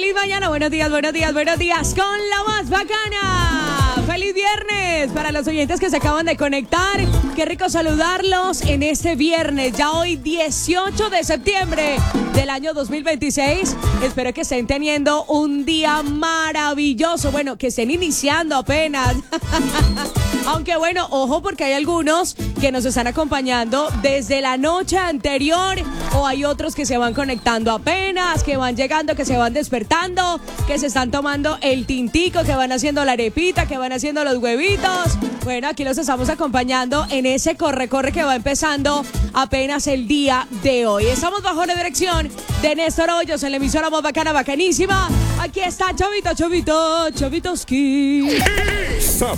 Feliz mañana, buenos días con la más bacana. Feliz viernes para los oyentes que se acaban de conectar. Qué rico saludarlos en este viernes, ya hoy 18 de septiembre del año 2026. Espero que estén teniendo un día maravilloso, bueno, que estén iniciando apenas. Aunque bueno, ojo porque hay algunos que nos están acompañando desde la noche anterior o hay otros que se van conectando apenas, que van llegando, que se van despertando, que se están tomando el tintico, que van haciendo la arepita, que van haciendo los huevitos. Bueno, aquí los estamos acompañando en ese corre-corre que va empezando apenas el día de hoy. Estamos bajo la dirección de Néstor Hoyos en la emisora más bacana, bacanísima. Aquí está Chovitoski.